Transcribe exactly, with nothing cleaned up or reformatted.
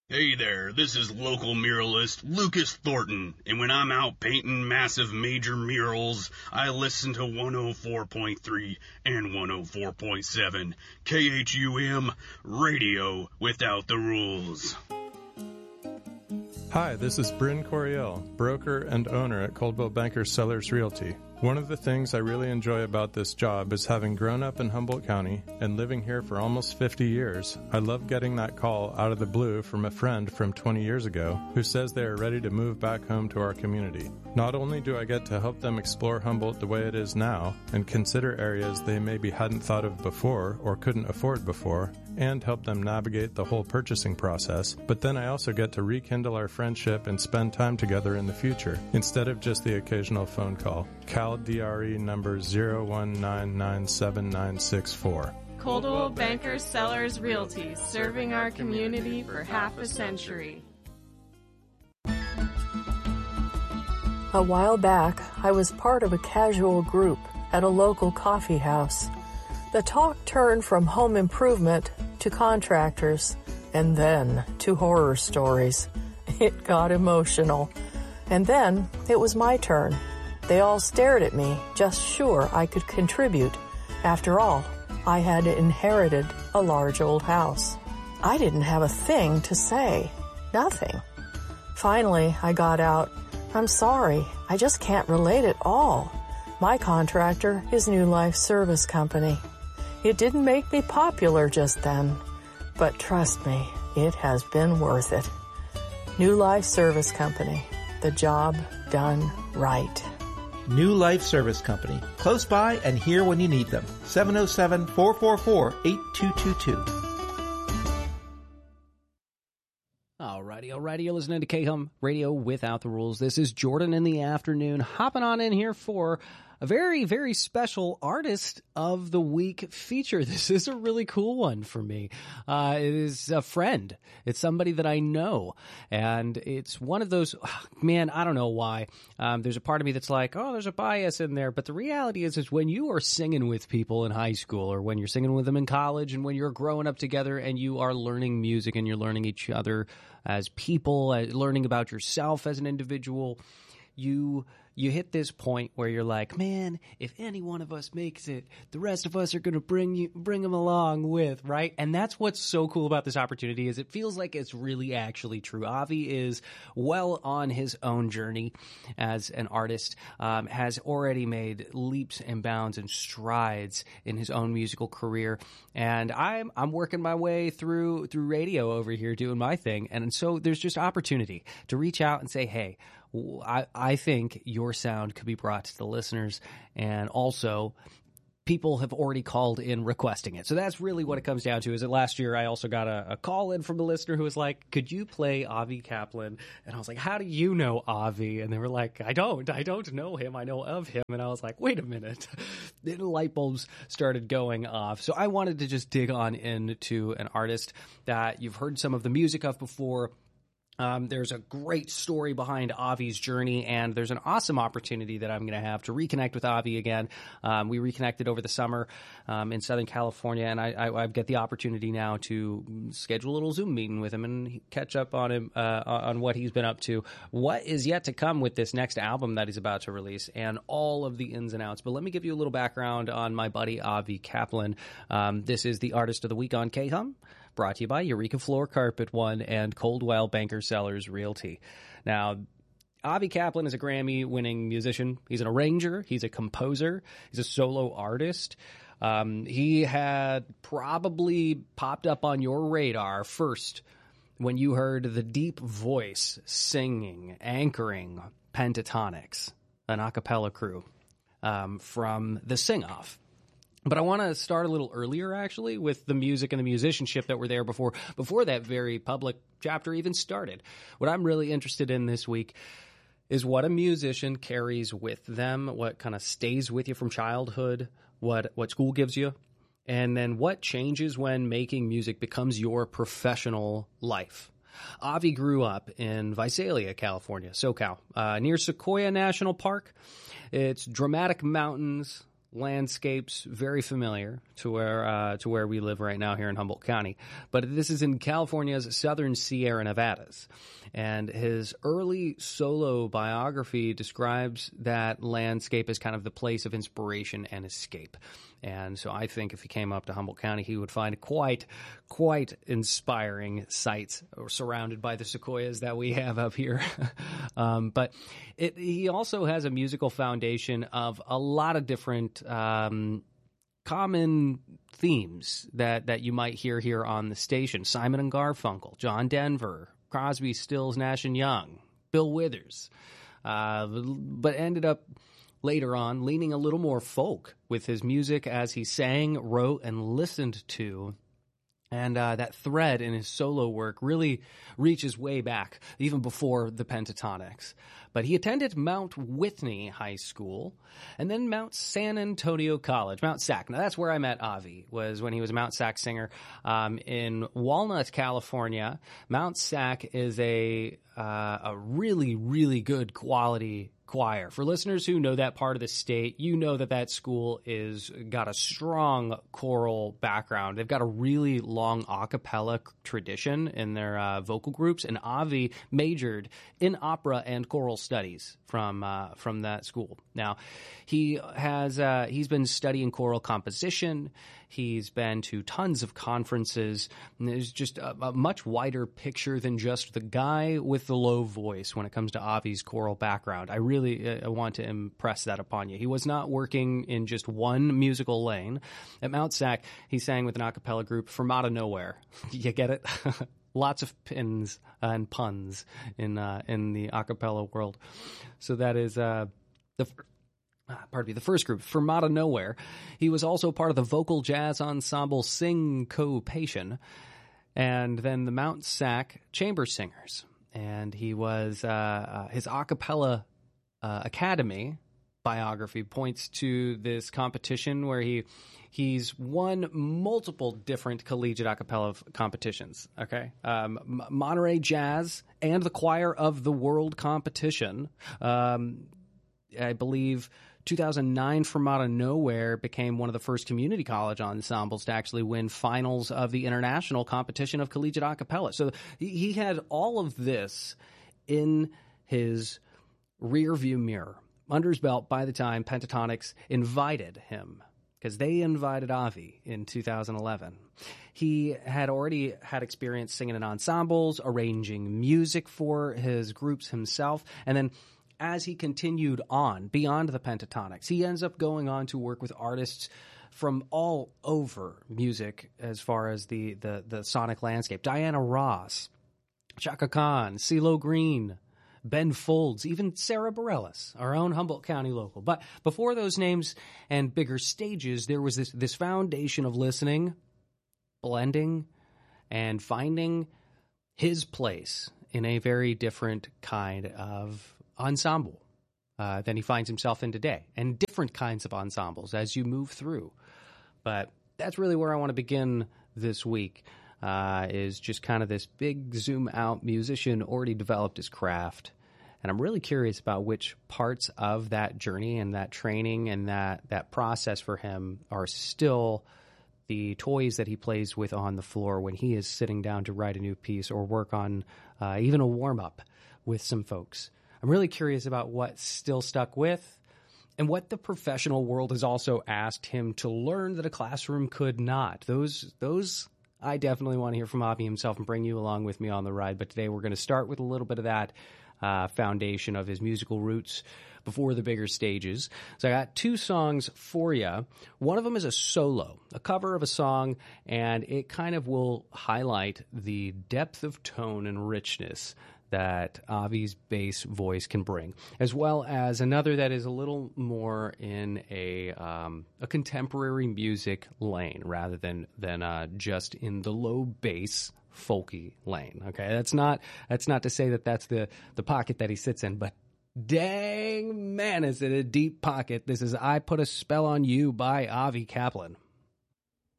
Hey there, this is local muralist Lucas Thornton, and when I'm out painting massive major murals, I listen to one oh four point three and one oh four point seven K H U M Radio Without the Rules. Hi, this is Bryn Coriel, broker and owner at Coldwell Banker Sellers Realty. One of the things I really enjoy about this job is having grown up in Humboldt County and living here for almost fifty years. I love getting that call out of the blue from a friend from twenty years ago who says they are ready to move back home to our community. Not only do I get to help them explore Humboldt the way it is now and consider areas they maybe hadn't thought of before or couldn't afford before, and help them navigate the whole purchasing process, but then I also get to rekindle our friendship and spend time together in the future, instead of just the occasional phone call. Cal D R E number zero one nine nine seven nine six four. Coldwell Banker Sellers Realty, serving our community for half a century. A while back, I was part of a casual group at a local coffee house. The talk turned from home improvement to contractors, and then to horror stories. It got emotional. And then it was my turn. They all stared at me, just sure I could contribute. After all, I had inherited a large old house. I didn't have a thing to say. Nothing. Finally, I got out, I'm sorry, I just can't relate at all. My contractor is New Life Service Company. It didn't make me popular just then, but trust me, it has been worth it. New Life Service Company, the job done right. New Life Service Company, close by and here when you need them. seven oh seven, four four four, eight two two two. Alrighty, alrighty, you're listening to K-Hum Radio Without the Rules. This is Jordan in the afternoon, hopping on in here for a very, very special Artist of the Week feature. This is a really cool one for me. Uh, it is a friend. It's somebody that I know. And it's one of those, man, I don't know why. Um, there's a part of me that's like, oh, there's a bias in there. But the reality is, is when you are singing with people in high school, or when you're singing with them in college, and when you're growing up together and you are learning music and you're learning each other as people, uh, learning about yourself as an individual, you you hit this point where you're like, man, if any one of us makes it, the rest of us are going to bring you bring them along with, right? And that's what's so cool about this opportunity, is it feels like it's really actually true. Avi is well on his own journey as an artist, um, has already made leaps and bounds and strides in his own musical career, and I'm I'm working my way through through radio over here doing my thing, and so there's just opportunity to reach out and say, hey, I, I think your sound could be brought to the listeners, and also people have already called in requesting it. So that's really what it comes down to. Is that last year I also got a, a call in from a listener who was like, could you play Avi Kaplan? And I was like, how do you know Avi? And they were like, I don't. I don't know him. I know of him. And I was like, wait a minute. Then light bulbs started going off. So I wanted to just dig on into an artist that you've heard some of the music of before. Um, there's a great story behind Avi's journey, and there's an awesome opportunity that I'm going to have to reconnect with Avi again. Um, we reconnected over the summer um, in Southern California, and I, I, I get the opportunity now to schedule a little Zoom meeting with him and catch up on him uh, on what he's been up to, what is yet to come with this next album that he's about to release, and all of the ins and outs. But let me give you a little background on my buddy Avi Kaplan. Um, this is the Artist of the Week on K-Hum, brought to you by Eureka Floor Carpet One and Coldwell Banker Sellers Realty. Now, Avi Kaplan is a Grammy-winning musician. He's an arranger. He's a composer. He's a solo artist. Um, he had probably popped up on your radar first when you heard the deep voice singing, anchoring Pentatonix, an a cappella crew um, from the Sing-Off. But I want to start a little earlier, actually, with the music and the musicianship that were there before before that very public chapter even started. What I'm really interested in this week is what a musician carries with them, what kind of stays with you from childhood, what what school gives you, and then what changes when making music becomes your professional life. Avi grew up in Visalia, California, SoCal, uh, near Sequoia National Park. It's dramatic mountains, landscapes very familiar to where uh, to where we live right now here in Humboldt County. But this is in California's southern Sierra Nevadas. And his early solo biography describes that landscape as kind of the place of inspiration and escape. And so I think if he came up to Humboldt County, he would find quite, quite inspiring sights surrounded by the sequoias that we have up here. um, but it, he also has a musical foundation of a lot of different um, common themes that, that you might hear here on the station. Simon and Garfunkel, John Denver, Crosby, Stills, Nash and Young, Bill Withers, uh, but ended up later on leaning a little more folk with his music as he sang, wrote, and listened to. And uh, that thread in his solo work really reaches way back, even before the Pentatonics. But he attended Mount Whitney High School and then Mount San Antonio College, Mount Sac. Now, that's where I met Avi, was when he was a Mount Sac singer um, in Walnut, California. Mount Sac is a uh, a really, really good quality choir. For listeners who know that part of the state, you know that that school is got a strong choral background. They've got a really long a cappella tradition in their uh, vocal groups, and Avi majored in opera and choral studies from uh, from that school. Now, he has uh, he's been studying choral composition. He's been to tons of conferences. And there's just a, a much wider picture than just the guy with the low voice when it comes to Avi's choral background. I really uh, want to impress that upon you. He was not working in just one musical lane. At Mount Sac, he sang with an a cappella group from out of nowhere. You get it? Lots of pins and puns in uh, in the a cappella world. So that is uh, the... Pardon me, the first group, From Out of Nowhere. He was also part of the vocal jazz ensemble Syncopation, and then the Mount Sac Chamber Singers. And he was, uh, uh, his a cappella uh, academy biography points to this competition where he he's won multiple different collegiate a cappella competitions. Okay, um, Monterey Jazz and the Choir of the World competition. Um, I believe two thousand nine, From Out of Nowhere became one of the first community college ensembles to actually win finals of the international competition of collegiate a cappella. So he had all of this in his rearview mirror, under his belt by the time Pentatonics invited him, because they invited Avi in two thousand eleven. He had already had experience singing in ensembles, arranging music for his groups himself, and then as he continued on beyond the Pentatonics, he ends up going on to work with artists from all over music as far as the, the, the sonic landscape. Diana Ross, Chaka Khan, CeeLo Green, Ben Folds, even Sarah Bareilles, our own Humboldt County local. But before those names and bigger stages, there was this, this foundation of listening, blending, and finding his place in a very different kind of ensemble uh, than he finds himself in today, and different kinds of ensembles as you move through. But that's really where I want to begin this week, uh, is just kind of this big zoom out musician already developed his craft. And I'm really curious about which parts of that journey and that training and that, that process for him are still the toys that he plays with on the floor when he is sitting down to write a new piece or work on uh, even a warm-up with some folks. I'm really curious about what's still stuck with and what the professional world has also asked him to learn that a classroom could not. Those, those I definitely want to hear from Avi himself and bring you along with me on the ride. But today we're going to start with a little bit of that uh, foundation of his musical roots before the bigger stages. So I got two songs for you. One of them is a solo, a cover of a song, and it kind of will highlight the depth of tone and richness that Avi's bass voice can bring, as well as another that is a little more in a um, a contemporary music lane rather than than uh, just in the low bass folky lane. Okay, that's not that's not to say that that's the the pocket that he sits in, but dang man, is it a deep pocket. This is "I Put a Spell on You" by Avi Kaplan.